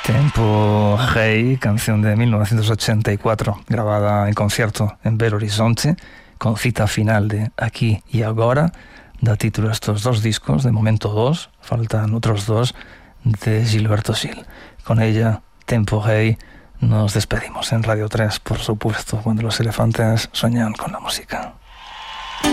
Tempo Hey, canción de 1984, grabada en concierto en Belo Horizonte, con cita final de Aquí y Agora. Da título a estos dos discos, de momento dos, faltan otros dos, de Gilberto Gil. Con ella, Tempo Hey, nos despedimos en Radio 3, por supuesto, cuando los elefantes sueñan con la música.